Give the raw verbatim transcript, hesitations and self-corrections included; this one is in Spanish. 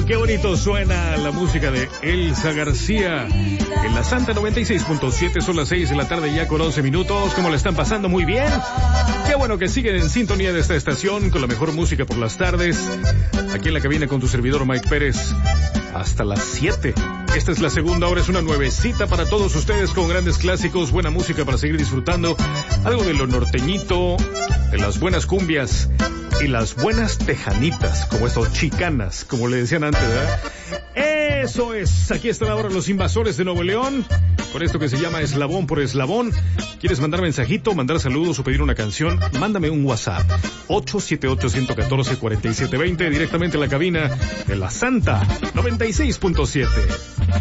Qué bonito suena la música de Elsa García en la Santa noventa y seis punto siete. Son las seis de la tarde ya con once minutos. ¿Cómo le están pasando? Muy bien. Qué bueno que siguen en sintonía de esta estación con la mejor música por las tardes. Aquí en la cabina con tu servidor Mike Pérez hasta las siete. Esta es la segunda hora, es una nuevecita para todos ustedes con grandes clásicos, buena música para seguir disfrutando, algo de lo norteñito, de las buenas cumbias y las buenas tejanitas, como estos chicanas, como le decían antes, ¿verdad? Eso es, aquí están ahora los invasores de Nuevo León, con esto que se llama Eslabón por Eslabón. ¿Quieres mandar mensajito, mandar saludos o pedir una canción? Mándame un WhatsApp, ocho siete ocho, uno uno cuatro, cuatro siete dos cero, directamente a la cabina de la Santa noventa y seis punto siete.